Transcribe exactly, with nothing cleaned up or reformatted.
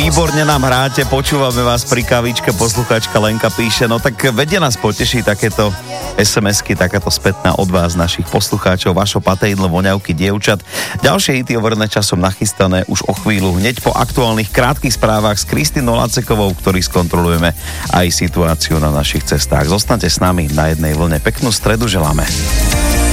Výborne nám hráte, počúvame vás pri kavičke, poslucháčka Lenka píše, no tak vedia nás poteší takéto es em esky, takáto spätná od vás, našich poslucháčov, vašo patejdlo, voňavky, dievčat. Ďalšie hity overené časom nachystané už o chvíľu, hneď po aktuálnych krátkych správach s Kristinou Lacekovou, ktorý skontrolujeme aj situáciu na našich cestách. Zostaňte s nami na jednej vlne. Peknú stredu želáme.